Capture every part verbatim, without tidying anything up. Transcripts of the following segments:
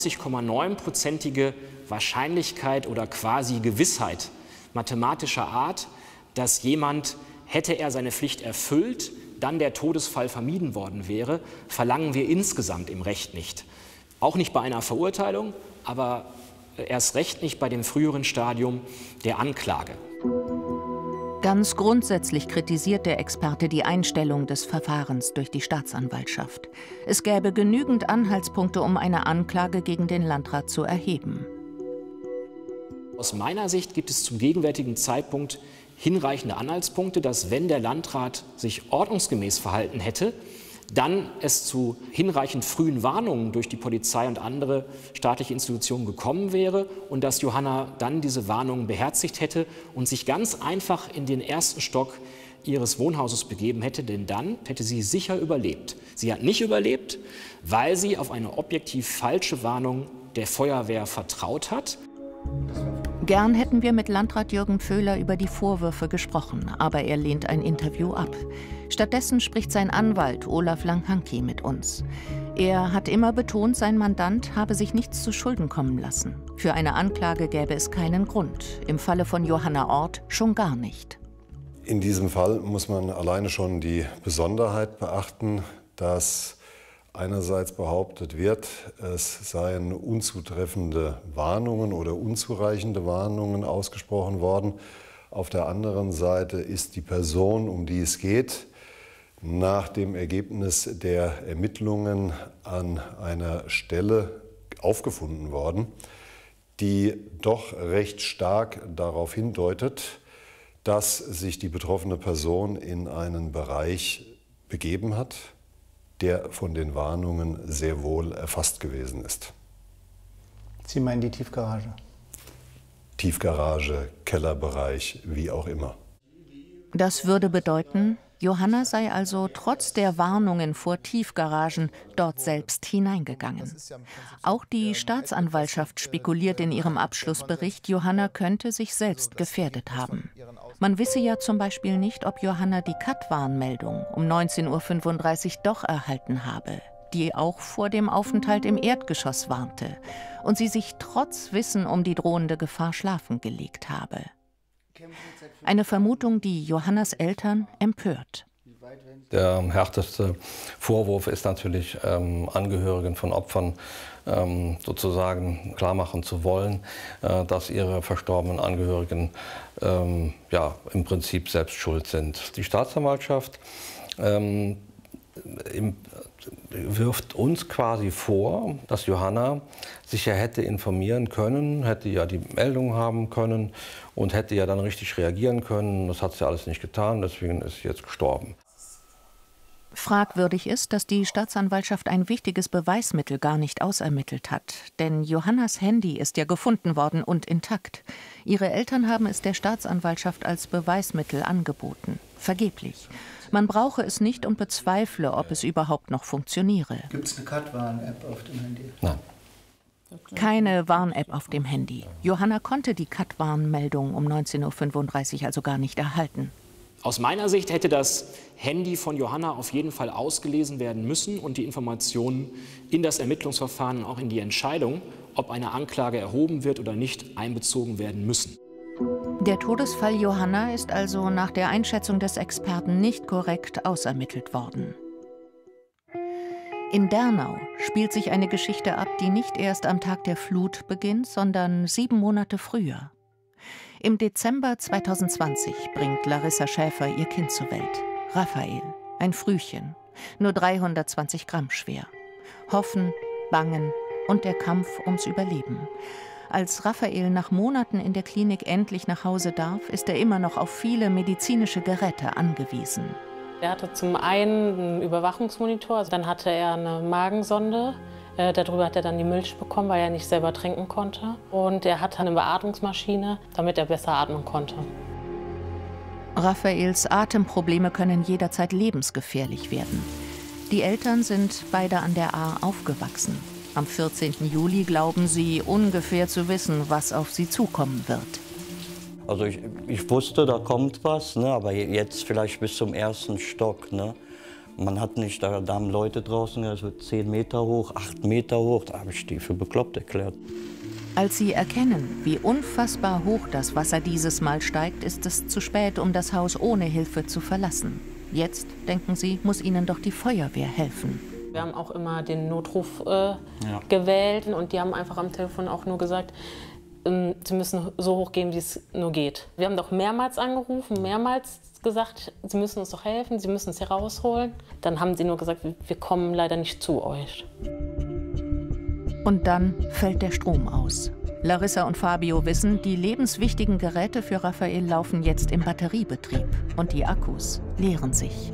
neunzig Komma neun-prozentige Wahrscheinlichkeit oder quasi Gewissheit mathematischer Art, dass jemand, hätte er seine Pflicht erfüllt, dann der Todesfall vermieden worden wäre, verlangen wir insgesamt im Recht nicht. Auch nicht bei einer Verurteilung, aber erst recht nicht bei dem früheren Stadium der Anklage. Ganz grundsätzlich kritisiert der Experte die Einstellung des Verfahrens durch die Staatsanwaltschaft. Es gäbe genügend Anhaltspunkte, um eine Anklage gegen den Landrat zu erheben. Aus meiner Sicht gibt es zum gegenwärtigen Zeitpunkt hinreichende Anhaltspunkte, dass, wenn der Landrat sich ordnungsgemäß verhalten hätte, dann es zu hinreichend frühen Warnungen durch die Polizei und andere staatliche Institutionen gekommen wäre und dass Johanna dann diese Warnungen beherzigt hätte und sich ganz einfach in den ersten Stock ihres Wohnhauses begeben hätte, denn dann hätte sie sicher überlebt. Sie hat nicht überlebt, weil sie auf eine objektiv falsche Warnung der Feuerwehr vertraut hat. Gern hätten wir mit Landrat Jürgen Pföhler über die Vorwürfe gesprochen, aber er lehnt ein Interview ab. Stattdessen spricht sein Anwalt Olaf Langhanki mit uns. Er hat immer betont, sein Mandant habe sich nichts zu Schulden kommen lassen. Für eine Anklage gäbe es keinen Grund, im Falle von Johanna Orth schon gar nicht. In diesem Fall muss man alleine schon die Besonderheit beachten, dass einerseits behauptet wird, es seien unzutreffende Warnungen oder unzureichende Warnungen ausgesprochen worden. Auf der anderen Seite ist die Person, um die es geht, nach dem Ergebnis der Ermittlungen an einer Stelle aufgefunden worden, die doch recht stark darauf hindeutet, dass sich die betroffene Person in einen Bereich begeben hat, der von den Warnungen sehr wohl erfasst gewesen ist. Sie meinen die Tiefgarage? Tiefgarage, Kellerbereich, wie auch immer. Das würde bedeuten, Johanna sei also trotz der Warnungen vor Tiefgaragen dort selbst hineingegangen. Auch die Staatsanwaltschaft spekuliert in ihrem Abschlussbericht, Johanna könnte sich selbst gefährdet haben. Man wisse ja zum Beispiel nicht, ob Johanna die Kat-Warnmeldung um neunzehn Uhr fünfunddreißig doch erhalten habe, die auch vor dem Aufenthalt im Erdgeschoss warnte und sie sich trotz Wissen um die drohende Gefahr schlafen gelegt habe. Eine Vermutung, die Johannas Eltern empört. Der härteste Vorwurf ist natürlich, ähm, Angehörigen von Opfern ähm, sozusagen klarmachen zu wollen, äh, dass ihre verstorbenen Angehörigen ähm, ja, im Prinzip selbst schuld sind. Die Staatsanwaltschaft ähm, im, wirft uns quasi vor, dass Johanna sich ja hätte informieren können, hätte ja die Meldung haben können und hätte ja dann richtig reagieren können. Das hat sie alles nicht getan, deswegen ist sie jetzt gestorben. Fragwürdig ist, dass die Staatsanwaltschaft ein wichtiges Beweismittel gar nicht ausermittelt hat. Denn Johannas Handy ist ja gefunden worden und intakt. Ihre Eltern haben es der Staatsanwaltschaft als Beweismittel angeboten. Vergeblich. Man brauche es nicht und bezweifle, ob es überhaupt noch funktioniere. Gibt es eine Kat-Warn-App auf dem Handy? Nein. Keine Warn-App auf dem Handy. Johanna konnte die Kat-Warn-Meldung um neunzehn Uhr fünfunddreißig also gar nicht erhalten. Aus meiner Sicht hätte das Handy von Johanna auf jeden Fall ausgelesen werden müssen und die Informationen in das Ermittlungsverfahren und auch in die Entscheidung, ob eine Anklage erhoben wird oder nicht, einbezogen werden müssen. Der Todesfall Johanna ist also nach der Einschätzung des Experten nicht korrekt ausermittelt worden. In Dernau spielt sich eine Geschichte ab, die nicht erst am Tag der Flut beginnt, sondern sieben Monate früher. Im Dezember zweitausendzwanzig bringt Larissa Schäfer ihr Kind zur Welt. Raphael, ein Frühchen, nur dreihundertzwanzig Gramm schwer. Hoffen, Bangen und der Kampf ums Überleben. Als Raphael nach Monaten in der Klinik endlich nach Hause darf, ist er immer noch auf viele medizinische Geräte angewiesen. Er hatte zum einen einen Überwachungsmonitor, dann hatte er eine Magensonde. Äh, darüber hat er dann die Milch bekommen, weil er nicht selber trinken konnte. Und er hatte eine Beatmungsmaschine, damit er besser atmen konnte. Raphaels Atemprobleme können jederzeit lebensgefährlich werden. Die Eltern sind beide an der Aar aufgewachsen. Am vierzehnten Juli glauben sie, ungefähr zu wissen, was auf sie zukommen wird. Also ich, ich wusste, da kommt was, ne, aber jetzt vielleicht bis zum ersten Stock. Ne. Man hat nicht, da, da haben Leute draußen, das wird zehn Meter hoch, acht Meter hoch, da habe ich die für bekloppt erklärt. Als sie erkennen, wie unfassbar hoch das Wasser dieses Mal steigt, ist es zu spät, um das Haus ohne Hilfe zu verlassen. Jetzt, denken sie, muss ihnen doch die Feuerwehr helfen. Wir haben auch immer den Notruf äh, ja. gewählt und die haben einfach am Telefon auch nur gesagt, ähm, sie müssen so hoch gehen, wie es nur geht. Wir haben doch mehrmals angerufen, mehrmals gesagt, sie müssen uns doch helfen, sie müssen uns hier rausholen. Dann haben sie nur gesagt, wir kommen leider nicht zu euch. Und dann fällt der Strom aus. Larissa und Fabio wissen, die lebenswichtigen Geräte für Raphael laufen jetzt im Batteriebetrieb und die Akkus leeren sich.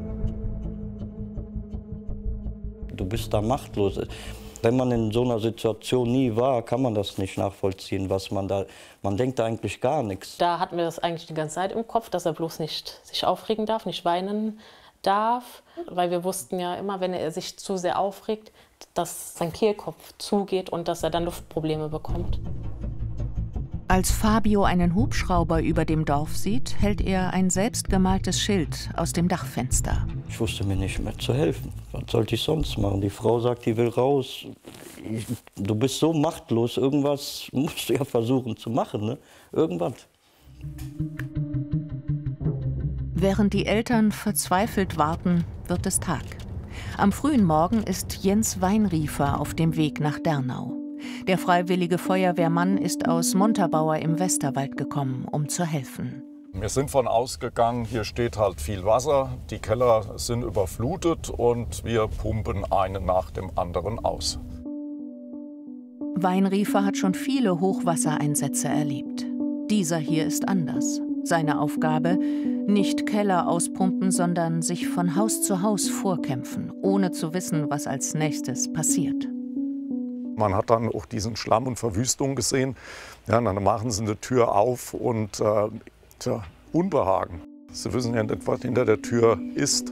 Du bist da machtlos. Wenn man in so einer Situation nie war, kann man das nicht nachvollziehen, was man da, man denkt da eigentlich gar nichts. Da hatten wir das eigentlich die ganze Zeit im Kopf, dass er bloß nicht sich aufregen darf, nicht weinen darf, weil wir wussten ja immer, wenn er sich zu sehr aufregt, dass sein Kehlkopf zugeht und dass er dann Luftprobleme bekommt. Als Fabio einen Hubschrauber über dem Dorf sieht, hält er ein selbstgemaltes Schild aus dem Dachfenster. Ich wusste mir nicht mehr zu helfen. Was sollte ich sonst machen? Die Frau sagt, die will raus. Ich, du bist so machtlos, irgendwas musst du ja versuchen zu machen, ne? Irgendwas. Während die Eltern verzweifelt warten, wird es Tag. Am frühen Morgen ist Jens Weinriefer auf dem Weg nach Dernau. Der freiwillige Feuerwehrmann ist aus Montabaur im Westerwald gekommen, um zu helfen. Wir sind von ausgegangen, hier steht halt viel Wasser, die Keller sind überflutet und wir pumpen einen nach dem anderen aus. Weinriefer hat schon viele Hochwassereinsätze erlebt. Dieser hier ist anders. Seine Aufgabe: nicht Keller auspumpen, sondern sich von Haus zu Haus vorkämpfen, ohne zu wissen, was als nächstes passiert. Man hat dann auch diesen Schlamm und Verwüstung gesehen. Ja, dann machen sie eine Tür auf und äh, tja, Unbehagen. Sie wissen ja nicht, was hinter der Tür ist.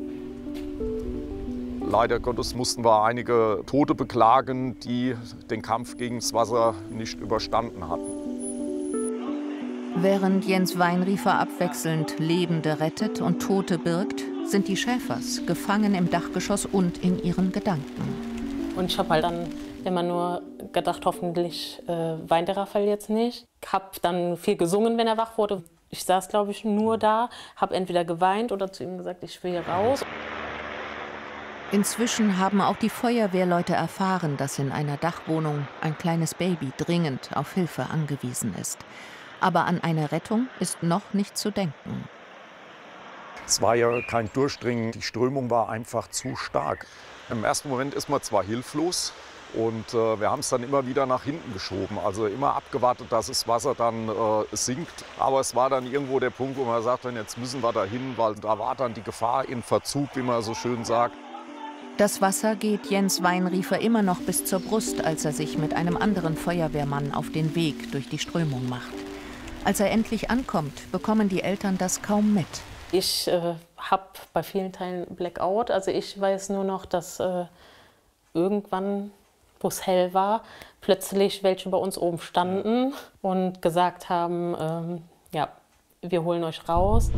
Leider Gottes mussten wir einige Tote beklagen, die den Kampf gegen das Wasser nicht überstanden hatten. Während Jens Weinriefer abwechselnd Lebende rettet und Tote birgt, sind die Schäfers gefangen im Dachgeschoss und in ihren Gedanken. Und ich habe halt dann immer nur gedacht, hoffentlich äh, weint der Raphael jetzt nicht. Hab dann viel gesungen, wenn er wach wurde. Ich saß, glaube ich, nur da, habe entweder geweint oder zu ihm gesagt, ich will hier raus. Inzwischen haben auch die Feuerwehrleute erfahren, dass in einer Dachwohnung ein kleines Baby dringend auf Hilfe angewiesen ist. Aber an eine Rettung ist noch nicht zu denken. Es war ja kein Durchdringen, die Strömung war einfach zu stark. Im ersten Moment ist man zwar hilflos und äh, wir haben es dann immer wieder nach hinten geschoben. Also immer abgewartet, dass das Wasser dann äh, sinkt. Aber es war dann irgendwo der Punkt, wo man sagt, jetzt müssen wir da hin, weil da war dann die Gefahr in Verzug, wie man so schön sagt. Das Wasser geht Jens Weinriefer immer noch bis zur Brust, als er sich mit einem anderen Feuerwehrmann auf den Weg durch die Strömung macht. Als er endlich ankommt, bekommen die Eltern das kaum mit. Ich äh, habe bei vielen Teilen Blackout. Also ich weiß nur noch, dass äh, irgendwann, wo es hell war, plötzlich welche bei uns oben standen und gesagt haben, ähm, ja, wir holen euch raus.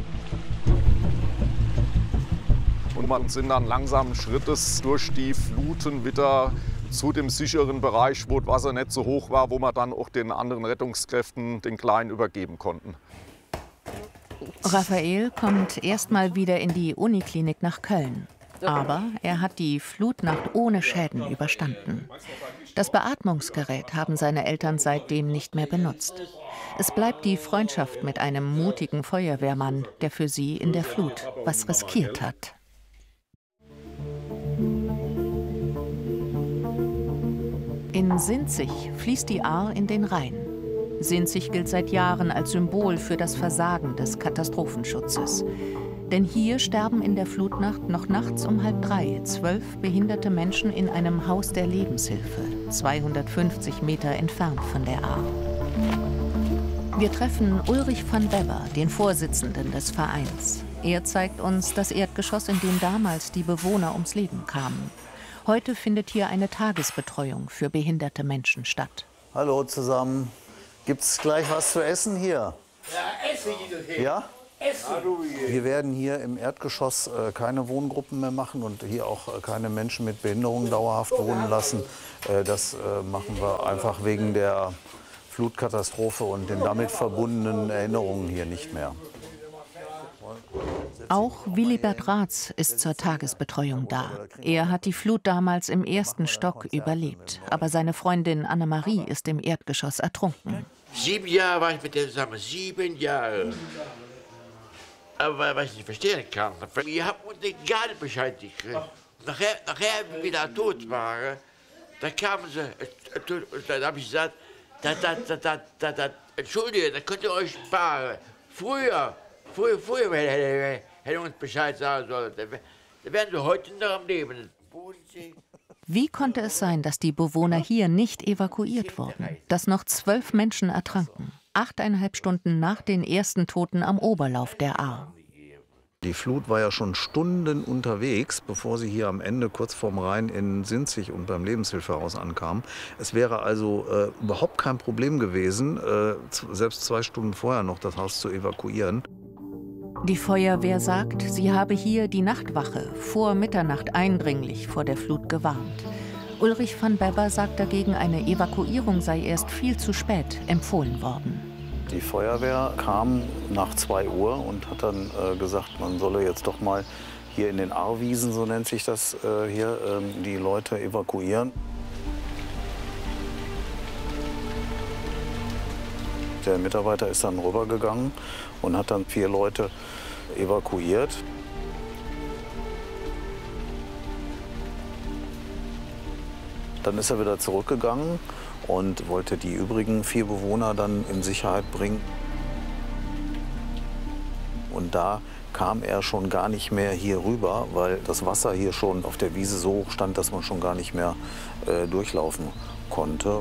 Und man sind dann langsamen Schrittes durch die Fluten wieder zu dem sicheren Bereich, wo das Wasser nicht so hoch war, wo wir dann auch den anderen Rettungskräften, den Kleinen, übergeben konnten. Raphael kommt erstmal wieder in die Uniklinik nach Köln. Aber er hat die Flutnacht ohne Schäden überstanden. Das Beatmungsgerät haben seine Eltern seitdem nicht mehr benutzt. Es bleibt die Freundschaft mit einem mutigen Feuerwehrmann, der für sie in der Flut was riskiert hat. In Sinzig fließt die Ahr in den Rhein. Sinzig gilt seit Jahren als Symbol für das Versagen des Katastrophenschutzes. Denn hier sterben in der Flutnacht noch nachts um halb drei zwölf behinderte Menschen in einem Haus der Lebenshilfe, zweihundertfünfzig Meter entfernt von der Ahr. Wir treffen Ulrich van Weber, den Vorsitzenden des Vereins. Er zeigt uns das Erdgeschoss, in dem damals die Bewohner ums Leben kamen. Heute findet hier eine Tagesbetreuung für behinderte Menschen statt. Hallo zusammen. Gibt's gleich was zu essen hier? Ja, Essen geht es hier. Ja? Wir werden hier im Erdgeschoss äh, keine Wohngruppen mehr machen und hier auch äh, keine Menschen mit Behinderungen dauerhaft wohnen lassen. Äh, das äh, machen wir einfach wegen der Flutkatastrophe und den damit verbundenen Erinnerungen hier nicht mehr. Auch Willibert Raths ist zur Tagesbetreuung da. Er hat die Flut damals im ersten Stock überlebt. Aber seine Freundin Annemarie ist im Erdgeschoss ertrunken. Sieben Jahre war ich mit der zusammen. Sieben Jahre. Aber was ich nicht verstehen kann, wir haben uns gar nicht Bescheid gekriegt. Nachher, nachher, wie wir da tot waren, da kamen sie, dann habe ich gesagt, da, da, da, da, da, da, entschuldige, da könnt ihr euch sparen. Früher, früher, früher hätte er uns Bescheid sagen sollen. Da wären sie heute noch am Leben. Wie konnte es sein, dass die Bewohner hier nicht evakuiert wurden? Dass noch zwölf Menschen ertranken? Achteinhalb Stunden nach den ersten Toten am Oberlauf der Ahr. Die Flut war ja schon Stunden unterwegs, bevor sie hier am Ende kurz vorm Rhein in Sinzig und beim Lebenshilfehaus ankam. Es wäre also äh, überhaupt kein Problem gewesen, äh, selbst zwei Stunden vorher noch das Haus zu evakuieren. Die Feuerwehr sagt, sie habe hier die Nachtwache vor Mitternacht eindringlich vor der Flut gewarnt. Ulrich van Bebber sagt dagegen, eine Evakuierung sei erst viel zu spät empfohlen worden. Die Feuerwehr kam nach zwei Uhr und hat dann äh, gesagt, man solle jetzt doch mal hier in den Ahrwiesen, so nennt sich das äh, hier, äh, die Leute evakuieren. Der Mitarbeiter ist dann rübergegangen und hat dann vier Leute evakuiert. Dann ist er wieder zurückgegangen und wollte die übrigen vier Bewohner dann in Sicherheit bringen. Und da kam er schon gar nicht mehr hier rüber, weil das Wasser hier schon auf der Wiese so hoch stand, dass man schon gar nicht mehr äh, durchlaufen konnte.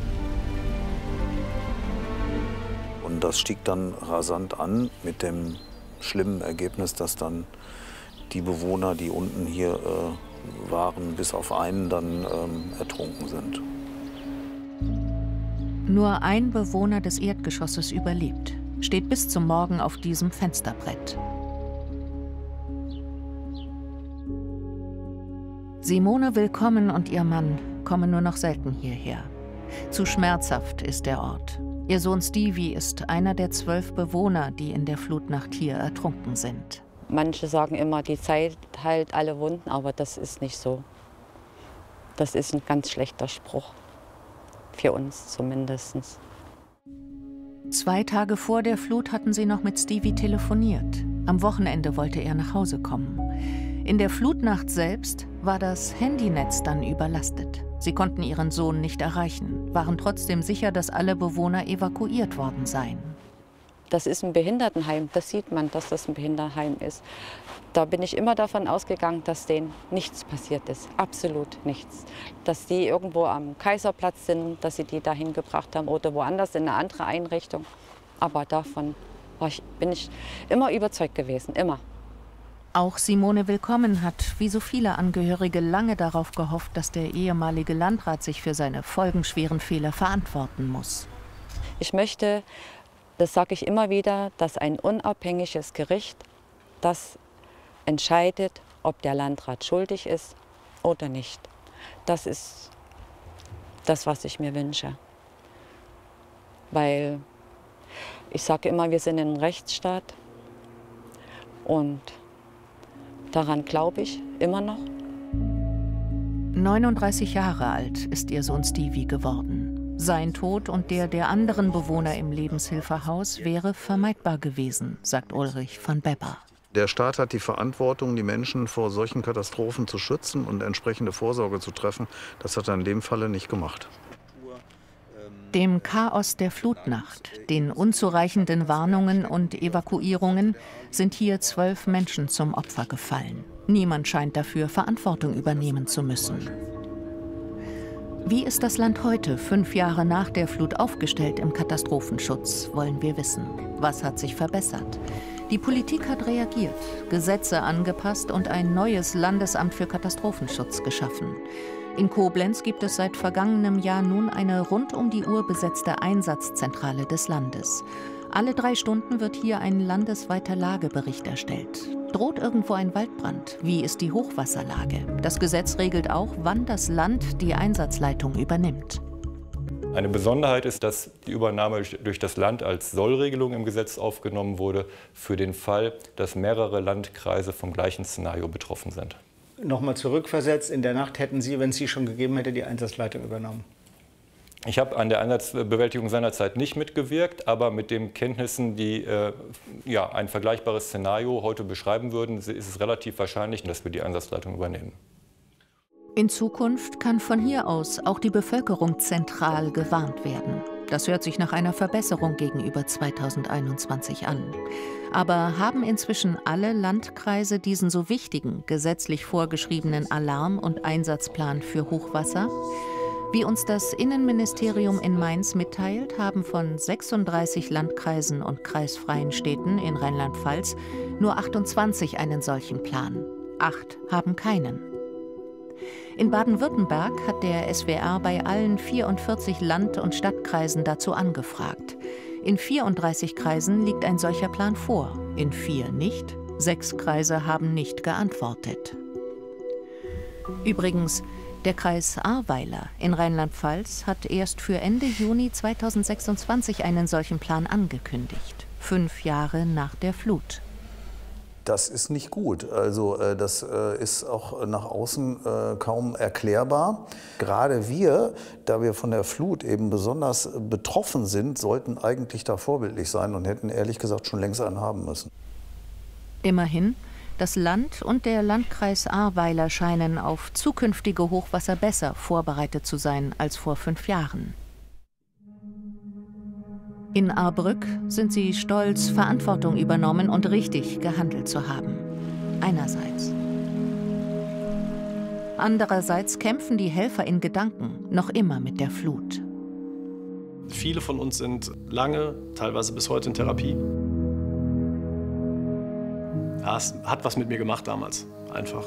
Und das stieg dann rasant an mit dem schlimmen Ergebnis, dass dann die Bewohner, die unten hier äh, waren, bis auf einen dann ähm, ertrunken sind. Nur ein Bewohner des Erdgeschosses überlebt, steht bis zum Morgen auf diesem Fensterbrett. Simone Willkommen und ihr Mann kommen nur noch selten hierher. Zu schmerzhaft ist der Ort. Ihr Sohn Stevie ist einer der zwölf Bewohner, die in der Flutnacht hier ertrunken sind. Manche sagen immer, die Zeit heilt alle Wunden, aber das ist nicht so. Das ist ein ganz schlechter Spruch. Für uns zumindest. Zwei Tage vor der Flut hatten sie noch mit Stevie telefoniert. Am Wochenende wollte er nach Hause kommen. In der Flutnacht selbst war das Handynetz dann überlastet. Sie konnten ihren Sohn nicht erreichen, waren trotzdem sicher, dass alle Bewohner evakuiert worden seien. Das ist ein Behindertenheim, das sieht man, dass das ein Behindertenheim ist. Da bin ich immer davon ausgegangen, dass denen nichts passiert ist, absolut nichts. Dass die irgendwo am Kaiserplatz sind, dass sie die dahin gebracht haben oder woanders in eine andere Einrichtung. Aber davon war ich, bin ich immer überzeugt gewesen, immer. Auch Simone Willkommen hat, wie so viele Angehörige, lange darauf gehofft, dass der ehemalige Landrat sich für seine folgenschweren Fehler verantworten muss. Ich möchte, das sage ich immer wieder, dass ein unabhängiges Gericht das entscheidet, ob der Landrat schuldig ist oder nicht. Das ist das, was ich mir wünsche. Weil ich sage immer, wir sind ein Rechtsstaat und daran glaube ich immer noch. neununddreißig Jahre alt ist ihr Sohn Stevie geworden. Sein Tod und der der anderen Bewohner im Lebenshilfehaus wäre vermeidbar gewesen, sagt Ulrich van Bebber. Der Staat hat die Verantwortung, die Menschen vor solchen Katastrophen zu schützen und entsprechende Vorsorge zu treffen. Das hat er in dem Falle nicht gemacht. Dem Chaos der Flutnacht, den unzureichenden Warnungen und Evakuierungen sind hier zwölf Menschen zum Opfer gefallen. Niemand scheint dafür Verantwortung übernehmen zu müssen. Wie ist das Land heute, fünf Jahre nach der Flut, aufgestellt im Katastrophenschutz, wollen wir wissen. Was hat sich verbessert? Die Politik hat reagiert, Gesetze angepasst und ein neues Landesamt für Katastrophenschutz geschaffen. In Koblenz gibt es seit vergangenem Jahr nun eine rund um die Uhr besetzte Einsatzzentrale des Landes. Alle drei Stunden wird hier ein landesweiter Lagebericht erstellt. Droht irgendwo ein Waldbrand? Wie ist die Hochwasserlage? Das Gesetz regelt auch, wann das Land die Einsatzleitung übernimmt. Eine Besonderheit ist, dass die Übernahme durch das Land als Sollregelung im Gesetz aufgenommen wurde, für den Fall, dass mehrere Landkreise vom gleichen Szenario betroffen sind. Nochmal zurückversetzt, in der Nacht hätten Sie, wenn es sie schon gegeben hätte, die Einsatzleitung übernommen? Ich habe an der Einsatzbewältigung seinerzeit nicht mitgewirkt, aber mit den Kenntnissen, die äh, ja, ein vergleichbares Szenario heute beschreiben würden, ist es relativ wahrscheinlich, dass wir die Einsatzleitung übernehmen. In Zukunft kann von hier aus auch die Bevölkerung zentral gewarnt werden. Das hört sich nach einer Verbesserung gegenüber zweitausendeinundzwanzig an. Aber haben inzwischen alle Landkreise diesen so wichtigen, gesetzlich vorgeschriebenen Alarm- und Einsatzplan für Hochwasser? Wie uns das Innenministerium in Mainz mitteilt, haben von sechsunddreißig Landkreisen und kreisfreien Städten in Rheinland-Pfalz nur achtundzwanzig einen solchen Plan. Acht haben keinen. In Baden-Württemberg hat der S W R bei allen vierundvierzig Land- und Stadtkreisen dazu angefragt. In vierunddreißig Kreisen liegt ein solcher Plan vor, in vier nicht. Sechs Kreise haben nicht geantwortet. Übrigens, der Kreis Ahrweiler in Rheinland-Pfalz hat erst für Ende Juni zweitausendsechsundzwanzig einen solchen Plan angekündigt, fünf Jahre nach der Flut. Das ist nicht gut. Also äh, das äh, ist auch nach außen äh, kaum erklärbar. Gerade wir, da wir von der Flut eben besonders betroffen sind, sollten eigentlich da vorbildlich sein und hätten ehrlich gesagt schon längst einen haben müssen. Immerhin, das Land und der Landkreis Ahrweiler scheinen auf zukünftige Hochwasser besser vorbereitet zu sein als vor fünf Jahren. In Ahrbrück sind sie stolz, Verantwortung übernommen und richtig gehandelt zu haben. Einerseits. Andererseits kämpfen die Helfer in Gedanken noch immer mit der Flut. Viele von uns sind lange, teilweise bis heute in Therapie. Ja, es hat was mit mir gemacht damals, einfach.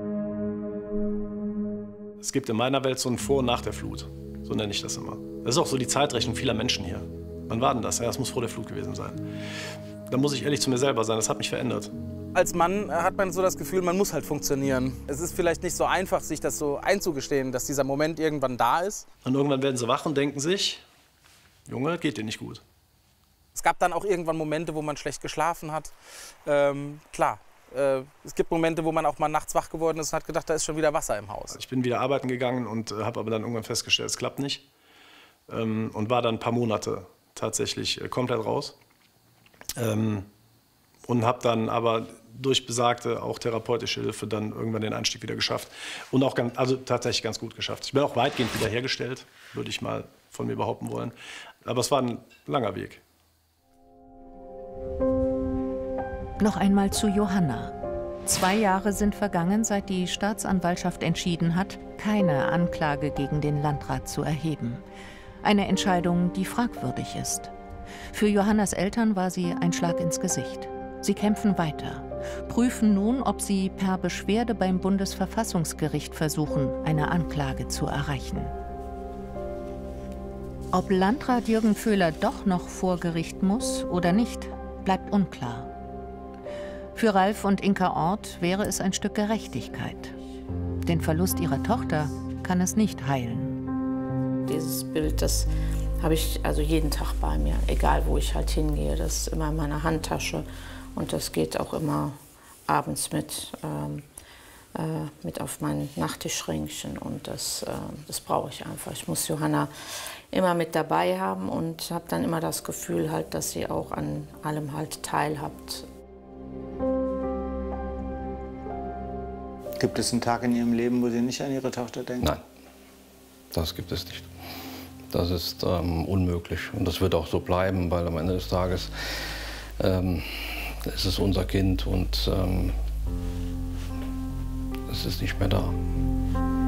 Es gibt in meiner Welt so ein Vor- und Nach der Flut, so nenne ich das immer. Das ist auch so die Zeitrechnung vieler Menschen hier. Wann war denn das? Ja, das muss vor der Flut gewesen sein. Da muss ich ehrlich zu mir selber sein, das hat mich verändert. Als Mann hat man so das Gefühl, man muss halt funktionieren. Es ist vielleicht nicht so einfach, sich das so einzugestehen, dass dieser Moment irgendwann da ist. Und irgendwann werden sie wach und denken sich, Junge, geht dir nicht gut. Es gab dann auch irgendwann Momente, wo man schlecht geschlafen hat. Ähm, klar, äh, es gibt Momente, wo man auch mal nachts wach geworden ist und hat gedacht, da ist schon wieder Wasser im Haus. Ich bin wieder arbeiten gegangen und äh, habe aber dann irgendwann festgestellt, es klappt nicht. Ähm, und war dann ein paar Monate tatsächlich äh, komplett raus. Ähm, und habe dann aber durch besagte, auch therapeutische Hilfe, dann irgendwann den Einstieg wieder geschafft. Und auch ganz, also tatsächlich ganz gut geschafft. Ich bin auch weitgehend wiederhergestellt, würde ich mal von mir behaupten wollen. Aber es war ein langer Weg. Noch einmal zu Johanna. Zwei Jahre sind vergangen, seit die Staatsanwaltschaft entschieden hat, keine Anklage gegen den Landrat zu erheben. Eine Entscheidung, die fragwürdig ist. Für Johannas Eltern war sie ein Schlag ins Gesicht. Sie kämpfen weiter, prüfen nun, ob sie per Beschwerde beim Bundesverfassungsgericht versuchen, eine Anklage zu erreichen. Ob Landrat Jürgen Vöhler doch noch vor Gericht muss oder nicht, bleibt unklar. Für Ralf und Inka Orth wäre es ein Stück Gerechtigkeit. Den Verlust ihrer Tochter kann es nicht heilen. Dieses Bild, das habe ich also jeden Tag bei mir, egal wo ich halt hingehe. Das ist immer in meiner Handtasche und das geht auch immer abends mit, ähm, äh, mit auf mein Nachttischschränkchen und das, äh, das brauche ich einfach. Ich muss Johanna immer mit dabei haben und habe dann immer das Gefühl, halt, dass sie auch an allem halt teilhabt. Gibt es einen Tag in Ihrem Leben, wo Sie nicht an Ihre Tochter denken? Nein, das gibt es nicht. Das ist ähm, unmöglich und das wird auch so bleiben, weil am Ende des Tages ähm, ist es unser Kind und ähm, es ist nicht mehr da.